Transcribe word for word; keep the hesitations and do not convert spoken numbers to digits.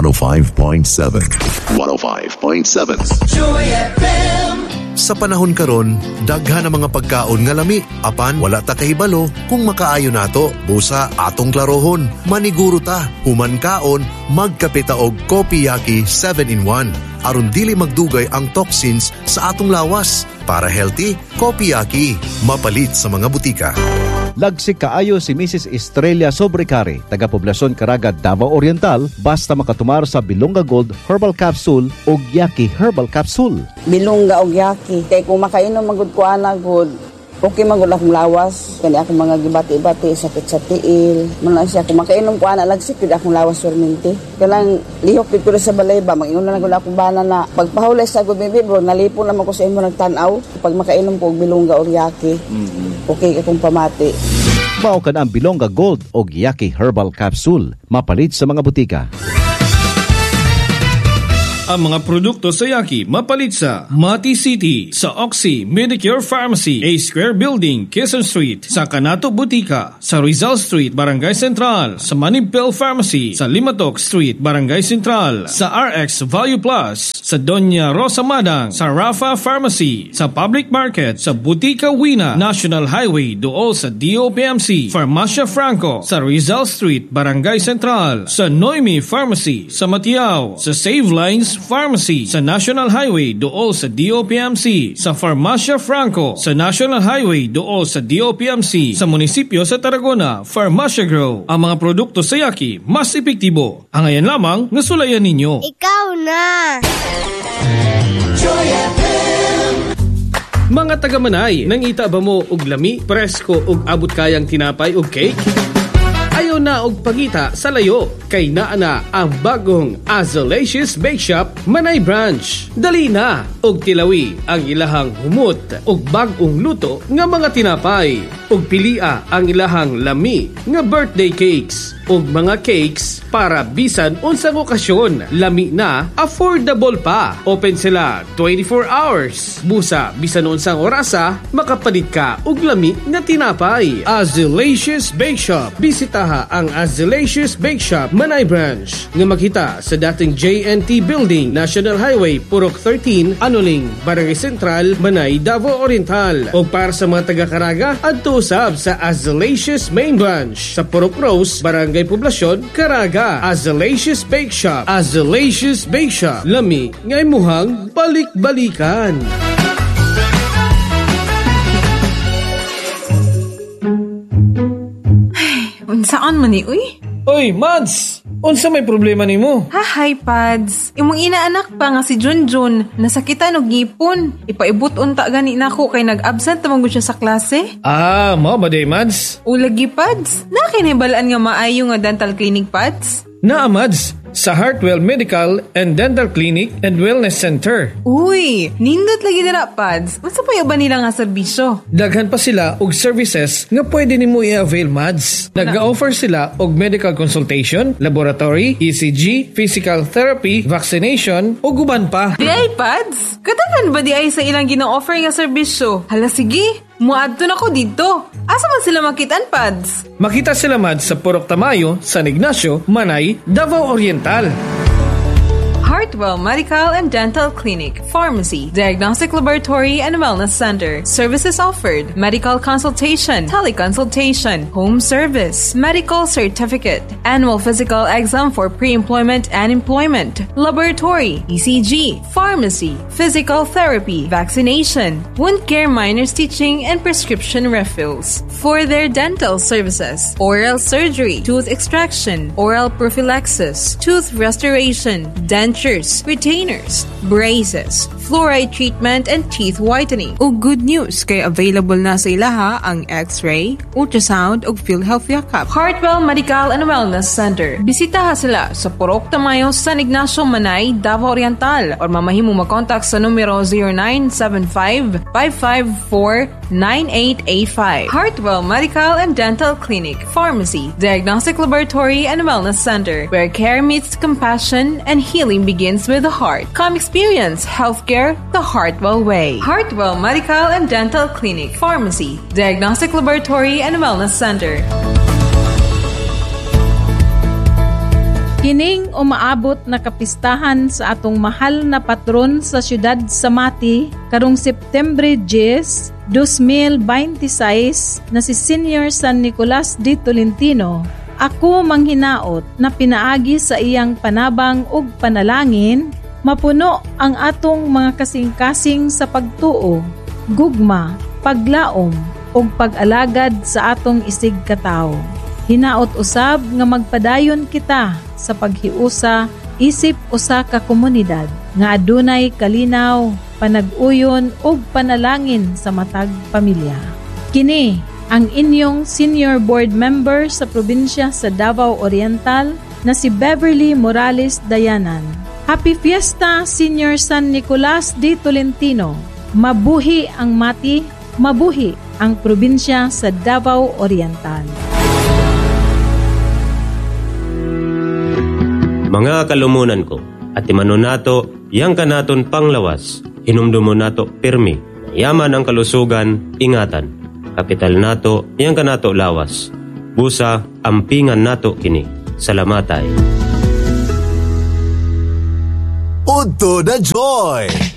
one oh five point seven. one oh five point seven. Joy F M. Sa panahon karon, daghan ang mga pagkaon nga lami. Apan wala ta kahibalo kung makaayo nato. Busa atong klarohon, maniguro ta. Human kaon, magkape ta og Kopiyaki seven in one. Aron dili magdugay ang toxins sa atong lawas. Para healthy, Kopiyaki. Mapalit sa mga butika. Lagsik kaayo si Missus Estrella Sobrecari, taga-poblasyon Caraga, Davao Oriental, basta makatumar sa Bilonga Gold Herbal Capsule o Yaki Herbal Capsule. Bilonga o Yaki, kay kung makainom magud ko ana good, okay magud akong lawas, kani akong mga gibati-bati, sakit sa tiil, man siya kung makainom ko ana lagsik gud akong lawas permanente. Kanang lihok gid ko sa balay ba, mag-ingon na gud akong bana na pagpahulay sa gud bibi bro, nalipon naman ko sa imo nagtan-aw pag makainom ko og Bilonga o Yaki. Mm-hmm. Okay akong pamati. Mao ka na ang Bilonga Gold o Yaki Herbal Capsule. Mapalit sa mga butika. Ang mga produkto sa Yaki mapalit sa Mati City, sa Oxy Medicure Pharmacy, A Square Building, Quezon Street, sa Canato Butika, sa Rizal Street, Barangay Central, sa Manibel Pharmacy, sa Limatok Street, Barangay Central, sa R X Value Plus, sa Doña Rosa Madang, sa Rafa Pharmacy, sa Public Market, sa Butika Wina, National Highway, dool sa D O P M C, Farmacia Franco, sa Rizal Street, Barangay Central, sa Noemi Pharmacy, sa Matiao, sa Save Lines Pharmacy, sa National Highway, dool sa D O P M C, sa Farmacia Franco, sa National Highway, dool sa D O P M C, sa munisipyo sa Tarragona, Farmacia Grow. Ang mga produkto sa Yaki, mas epektibo. Ang ayan lamang, nasulayan ninyo. Ikaw na! Joy F M. Mga taga-Manay, nangita ba mo og lami, presko og abot kayang tinapay og cake? Ayaw na og pangita sa layo, kay naa na ang bagong Azalicious Bake Shop Manay Branch. Dali na og tilawi ang ilahang humot og bagong luto nga mga tinapay, og pilia ang ilahang lami nga birthday cakes og mga cakes para bisan unsang okasyon. Lami na, affordable pa. Open sila twenty-four hours. Busa bisan unsang orasa, makapalit ka og lami nga tinapay. Azalicious Bake Shop. Bisitaha ang Azalicious Bake Shop Manay Branch nga makita sa dating J N T Building, National Highway, Purok thirteen, Anuling, Barangay Central, Manay, Davao Oriental. O para sa mga taga-Caraga, adto usab sa Azalicious Main Branch sa Purok Rose, Barangay Poblasyon, Caraga. Azalicious Bake Shop. Azalicious Bake Shop. Lami nga imuhang balik-balikan. Unsaan man ni, uy? Oy, Mads! Unsa may problema nimo? Ha, hi, Pads. Imong inaanak pa nga si Junjun, nasakitan og ngipon. Ipaibot unta gani nako kay nag-absent tamang siya sa klase. Ah, mo ba day, Mads? O lagi, Pads. Nakinibalaan nga maayo nga dental clinic, Pads? Naa, Mads. Sa Heartwell Medical and Dental Clinic and Wellness Center. Uy, nindot lagi dira, Pads. Unsa pa ba nila nga serbisyo? Daghan pa sila og services nga pwede nimo i-avail, Mads. Nag-offer sila og medical consultation, laboratory, E C G, physical therapy, vaccination o guban pa. Di ay, Pads? Katagan ba di ay sa ilang gina-offer nga serbisyo? Hala, sige. Muadto na ko dito. Asa man sila makitaan, Pads? Makita sila, Mads, sa Purok Tamayo, San Ignacio, Manay, Davao Oriental. Heartwell Medical and Dental Clinic, Pharmacy, Diagnostic Laboratory and Wellness Center. Services offered: medical consultation, teleconsultation, home service, medical certificate, annual physical exam for pre-employment and employment, laboratory, E C G, pharmacy, physical therapy, vaccination, wound care, minor stitching, and prescription refills. For their dental services: oral surgery, tooth extraction, oral prophylaxis, tooth restoration, dentures, retainers, braces, fluoride treatment, and teeth whitening. O good news, kay available na sa ilaha ang X-ray, ultrasound, ug PhilHealth Yakap. Heartwell Medical and Wellness Center. Bisitaha sila sa Purok Tamayo, San Ignacio, Manay, Davao Oriental, or mamahimo mag-contact sa numero zero nine seven five, five five four, nine eight eight five. Heartwell Medical and Dental Clinic, Pharmacy, Diagnostic Laboratory and Wellness Center, where care meets compassion and healing begins with the heart. Come experience healthcare the Heartwell way. Heartwell Medical and Dental Clinic, Pharmacy, Diagnostic Laboratory and Wellness Center. Kining umaabot na kapistahan sa atong mahal na patron sa siyudad sa Mati karong September ten, two thousand twenty-six na si Senior San Nicolas de Tolentino. Ako manghinaot na pinaagi sa iyang panabang ug panalangin, mapuno ang atong mga kasing-kasing sa pagtuo, gugma, paglaom, ug pag-alagad sa atong isig katao. Hinaot usab nga magpadayon kita sa paghiusa isip usa ka komunidad nga adunay kalinaw, panag-uyon ug panalangin sa matag pamilya. Kini ang inyong senior board member sa probinsya sa Davao Oriental na si Beverly Morales Dayanan. Happy Fiesta, Senior San Nicolas de Tolentino. Mabuhi ang Mati, mabuhi ang probinsya sa Davao Oriental. Mga kalumunan ko, at imano nato, yang kanaton panglawas, hinumdumo nato pirmi, yaman ang kalusugan, ingatan. Kapital nato, yang kanato lawas, busa, ampingan nato kini. Salamatay. Udto na Joy!